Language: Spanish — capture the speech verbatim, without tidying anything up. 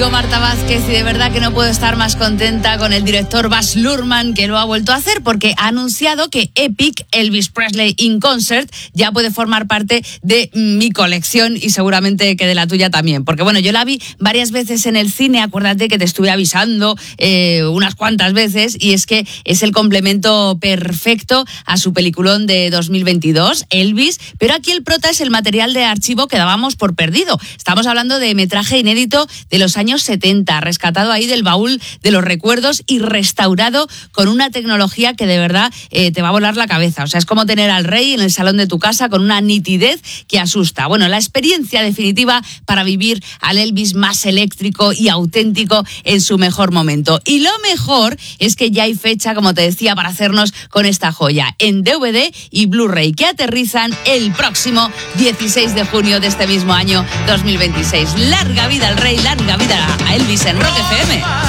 Marta Vázquez, y de verdad que no puedo estar más contenta con el director Baz Luhrmann, que lo ha vuelto a hacer porque ha anunciado que Epic, Elvis Presley in Concert, ya puede formar parte de mi colección y seguramente que de la tuya también, porque bueno, yo la vi varias veces en el cine, acuérdate que te estuve avisando eh, unas cuantas veces, y es que es el complemento perfecto a su peliculón de dos mil veintidós, Elvis, pero aquí el prota es el material de archivo que dábamos por perdido. Estamos hablando de metraje inédito de los años setenta, rescatado ahí del baúl de los recuerdos y restaurado con una tecnología que de verdad eh, te va a volar la cabeza. O sea, es como tener al rey en el salón de tu casa con una nitidez que asusta. Bueno, la experiencia definitiva para vivir al Elvis más eléctrico y auténtico en su mejor momento. Y lo mejor es que ya hay fecha, como te decía, para hacernos con esta joya en D V D y Blu-ray, que aterrizan el próximo dieciséis de junio de este mismo año dos mil veintiséis. Larga vida al rey, larga vida a Elvis en Rock F M.